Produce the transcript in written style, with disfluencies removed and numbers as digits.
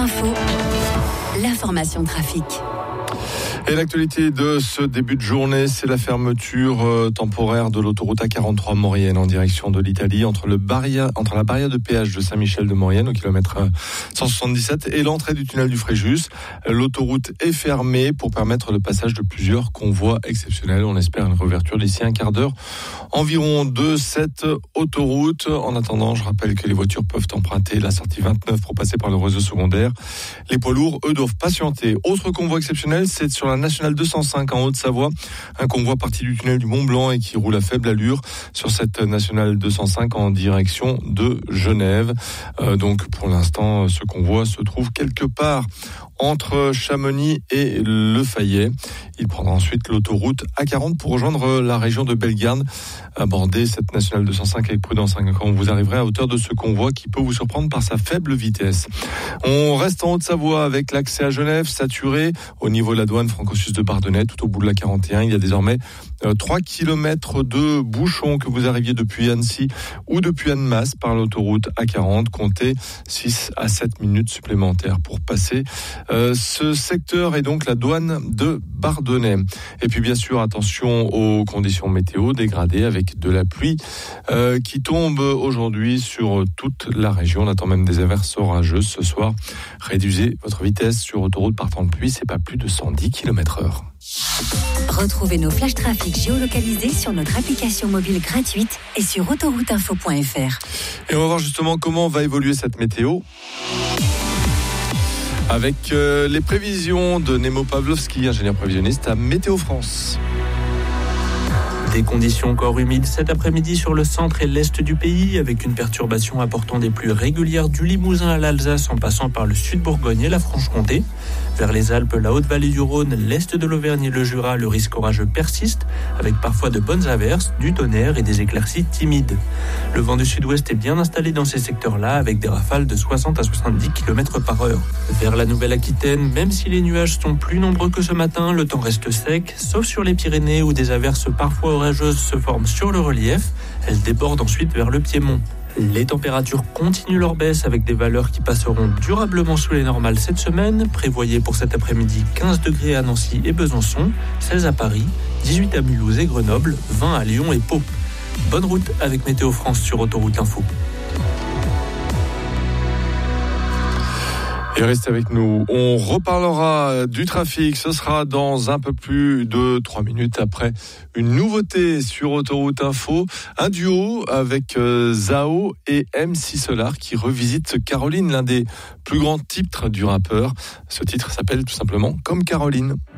Info, l'information trafic. Et l'actualité de ce début de journée, c'est la fermeture temporaire de l'autoroute A43 Maurienne en direction de l'Italie entre la barrière de péage de Saint-Michel de Maurienne au kilomètre 177 et l'entrée du tunnel du Fréjus. L'autoroute est fermée pour permettre le passage de plusieurs convois exceptionnels. On espère une réouverture d'ici un quart d'heure environ de cette autoroute. En attendant, je rappelle que les voitures peuvent emprunter la sortie 29 pour passer par le réseau secondaire. Les poids lourds, eux, doivent patienter. Autre convoi exceptionnel, c'est sur la nationale 205 en Haute-Savoie. Un convoi parti du tunnel du Mont-Blanc et qui roule à faible allure sur cette nationale 205 en direction de Genève. Donc pour l'instant, ce convoi se trouve quelque part entre Chamonix et Le Fayet. Il prendra ensuite l'autoroute A40 pour rejoindre la région de Bellegarde. Abordez cette nationale 205 avec prudence quand vous arriverez à hauteur de ce convoi qui peut vous surprendre par sa faible vitesse. On reste en Haute-Savoie avec l'accès à Genève saturé au niveau de la douane franco-suisse de Bardonnay, tout au bout de la 41. Il y a désormais 3 km de bouchons que vous arriviez depuis Annecy ou depuis Annemasse par l'autoroute A40. Comptez 6 à 7 minutes supplémentaires pour passer ce secteur et donc la douane de Bardonnay. Et puis bien sûr, attention aux conditions météo dégradées avec de la pluie qui tombe aujourd'hui sur toute la région. On attend même des averses orageuses ce soir. Réduisez votre vitesse sur autoroute partant de pluie, c'est pas plus de 110 km/h. Retrouvez nos flash trafic géolocalisés sur notre application mobile gratuite et sur autorouteinfo.fr. Et on va voir justement comment va évoluer cette météo. Avec les prévisions de Nemo Pavlovski, ingénieur prévisionniste à Météo France. Des conditions encore humides cet après-midi sur le centre et l'est du pays, avec une perturbation apportant des pluies régulières du Limousin à l'Alsace en passant par le sud-Bourgogne et la Franche-Comté. Vers les Alpes, la Haute-Vallée du Rhône, l'est de l'Auvergne et le Jura, le risque orageux persiste, avec parfois de bonnes averses, du tonnerre et des éclaircies timides. Le vent du sud-ouest est bien installé dans ces secteurs-là, avec des rafales de 60 à 70 km/h. Vers la Nouvelle-Aquitaine, même si les nuages sont plus nombreux que ce matin, le temps reste sec, sauf sur les Pyrénées où des averses parfois orageuses se forment sur le relief. Elles débordent ensuite vers le Piémont. Les températures continuent leur baisse avec des valeurs qui passeront durablement sous les normales cette semaine. Prévoyez pour cet après-midi 15 degrés à Nancy et Besançon, 16 à Paris, 18 à Mulhouse et Grenoble, 20 à Lyon et Pau. Bonne route avec Météo France sur Autoroute Info. Et restez avec nous. On reparlera du trafic. Ce sera dans un peu plus de 3 minutes après une nouveauté sur Autoroute Info. Un duo avec Zao et MC Solar qui revisite Caroline, l'un des plus grands titres du rappeur. Ce titre s'appelle tout simplement Comme Caroline.